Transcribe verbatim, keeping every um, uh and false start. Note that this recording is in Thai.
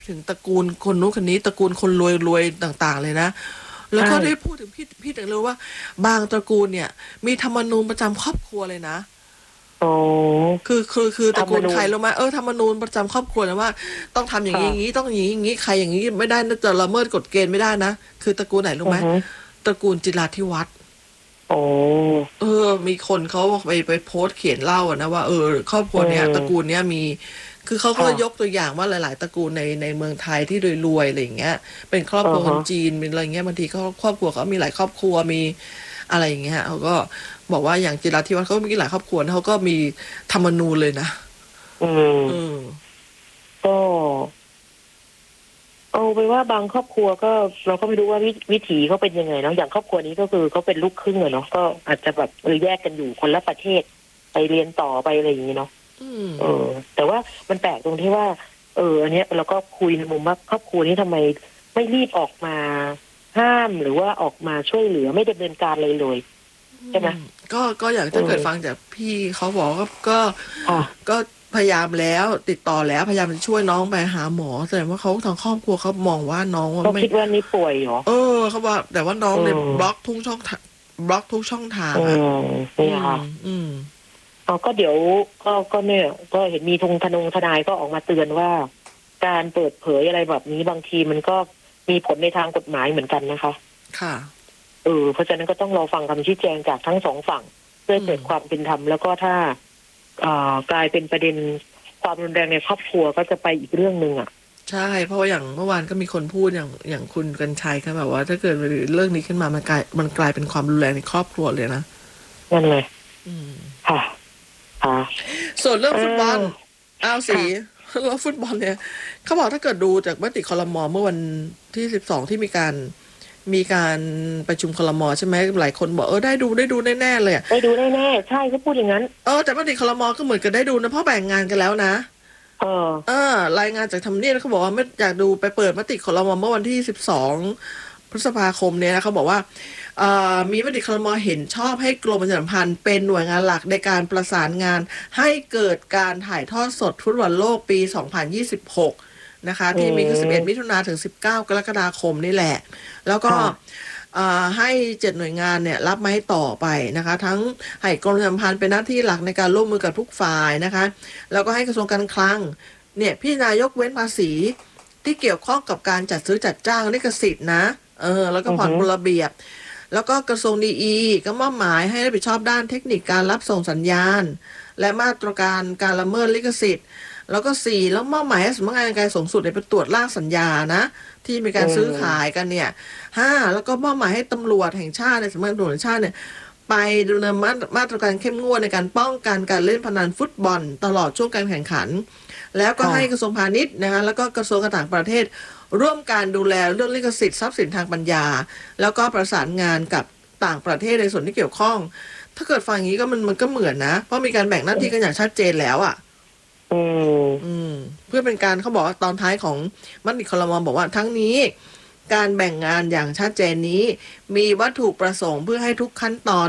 ถึงตระกูลคนนู้นคนนี้ตระกูลคนรวยรวยต่างๆเลยนะแล้วใช่ก็ได้พูดถึงพี่พี่ถึงเลยว่าบางตระกูลเนี่ยมีธรรมนูญประจำครอบครัวเลยนะโอ้คือคือคือตระกูลใคธรรมนูญรรู้ไหมเออธรรมนูญประจำครอบครัวเลยว่าต้องทำอย่างนี้อย่างนี้ค่ะต้องอย่างนี้อย่างนี้ใครอย่างนี้ไม่ได้นะจะละเมิดกฎเกณฑ์ไม่ได้นะคือตระกูลไหนรู้ไหมอือฮึตระกูลจิราธิวัฒน์โอ้เออมีคนเขาไปไปโพสต์เขียนเล่าอะนะว่าเออครอบครัอืวเนี้ยตระกูลมเนี้ยมี คือเขาก็ค่ะยกตัวอย่างว่าหลายๆตระกูลในในเมืองไทยที่รวยๆอะไรอย่างเงี้ยเป็นครอบอือฮะครัวคนจีนเป็นอะไรเงี้ยบางทีเขาครอบครัวเขามีหลายครอบครัวมีอะไรอย่างเงี้ยเขาก็บอกว่าอย่างจิราธิวัฒน์เขามีหลายครอบครัวเขาก็มีธรรมนูญเลยนะอืมอืมก็เอาไปว่าบางครอบครัวก็เราก็ไม่รู้ว่าวิวิถีเขาเป็นยังไงเนาะอย่างครอบครัวนี้ก็คือเขาเป็นลูกครึ่งอะเนาะก็อาจจะแบบเออแยกกันอยู่คนละประเทศไปเรียนต่อไปอะไรอย่างนี้เนาะอืมเออแต่ว่ามันแปลกตรงที่ว่าเอออันเนี้ยเราก็คุยในมุมว่าครอบครัวนี้ทำไมไม่รีบออกมาห้ามหรือว่าออกมาช่วยเหลือไม่ดำเนินการเลยเลยใช่ไหมก็ก็อย่างเอถ้าเกิดฟังอจากพี่เขาบอกก็ก็ค่ะก็พยายามแล้วติดต่อแล้วพยายามจะช่วยน้องไปหาหมอแต่ว่าเขาทางครอบครัวเขามองว่าน้องว่าก็ไม่คิดว่านี่ป่วยเหรอเออเขาบอกแต่ว่าน้องอืเนี่ยบล็อกมทุกช่องทางบล็อกทุกช่องทางอือ่ะมอืเนี่ยมค่ะอืมเอาก็เดี๋ยวก็ก็เนี่ยก็เห็นมีทงทนงทนายก็ออกมาเตือนว่าการเปิดเผยอะไรแบบนี้บางทีมันก็มีผลในทางกฎหมายเหมือนกันนะคะค่ะเออเพราะฉะนั้นก็ต้องรอฟังคำชี้แจงจากทั้งสองฝั่งเพื่ออืมเกิดความเป็นธรรมแล้วก็ถ้าอ่ากลายเป็นประเด็นความรุนแรงในครอบครัวก็จะไปอีกเรื่องหนึ่งอ่ะใช่เพราะว่าอย่างเมื่อวานก็มีคนพูดอย่างอย่างคุณกรรชัยก็แบบว่าถ้าเกิดเรื่องนี้ขึ้นมามันกลายมันกลายเป็นความรุนแรงในครอบครัวเลยนะนั่นเลยอืมค่ะค่ะส่วนเรื่องอ้าฟุตบอลวอ้าวสีค่ะเรื่องฟุตบอลเนี่ยเขาบอกถ้าเกิดดูจากมติครมเมื่อวันที่สิบสองที่มีการมีการประชุมครมใช่ไหมหลายคนบอกเออได้ดูได้ดูแน่ๆเลยอะได้ดูแน่ๆใช่ก็พูดอย่างนั้นเออแต่มติครมก็เหมือนกับได้ดูนะเพราะแบ่งงานกันแล้วนะเออเออรายงานจากทำเนียบเขาบอกว่าไม่อยากดูไปเปิดมติครมเมื่อวันที่สิบสองพฤษภาคมเนี่ยนะเขาบอกว่า เอ่อมีมติครมเห็นชอบให้กรมประชาสัมพันธ์เป็นหน่วยงานหลักในการประสานงานให้เกิดการถ่ายทอดสดฟุตบอลโลกปี สองพันยี่สิบหก นะคะอืที่มีขึ้นสิบเอ็ดมิมถุนายนถึง สิบเก้า กรกฎาคมนี่แหละ แล้วก็ค่ะเอ่อให้เจ็ดหน่วยงานเนี่ยรับไม้ต่อไปนะคะทั้งให้กรมประชาสัมพันธ์เป็นหน้าที่หลักในการร่วมมือกับทุกฝ่ายนะคะแล้วก็ให้กระทรวงการคลังเนี่ยพี่นายกเว้นภาษีที่เกี่ยวข้องกับการจัดซื้อจัดจ้างลิขสิทธิ์นะเออแล้วก็อือฮึผ่อนปลนระเบียบ แล้วก็กระทรวงดีอีก็มอบหมายให้รับผิดชอบด้านเทคนิคการรับส่งสัญญาณและมาตรการการละเมิดลิขสิทธิ์แล้วก็สี่แล้วมอบหมายให้สำนักงานอัยการสูงสุดไปตรวจร่างสัญญานะที่มีอืการซื้อขายมกันเนี่ยห้าแล้วก็มอบหมายให้ตำรวจแห่งชาติในสำนักงานตำรวจแห่งชาติเนี่ยไปดำเนินมามาตรการเข้มงวดในการป้องกันการเล่นพนันฟุตบอลตลอดช่วงการแข่งขันแล้วก็ค่ะให้กระทรวงพาณิชย์นะคะแล้วก็กระทรวงการต่างประเทศร่วมการดูแลเรื่องลิขสิทธิ์ทรัพย์สินทางปัญญาแล้วก็ประสานงานกับ ต่างประเทศในส่วนที่เกี่ยวข้อง ถ้าเกิดฟังอย่างนี้ก็มันมันก็เหมือนนะ เพราะมีการแบ่งหน้าที่กันอย่างชัดเจนแล้วอ่ะอืมอืมเพื่อเป็นการเขาบอกว่าตอนท้ายของมติครมบอกว่าทั้งนี้การแบ่งงานอย่างชัดเจนนี้มีวัตถุประสงค์เพื่อให้ทุกขั้นตอน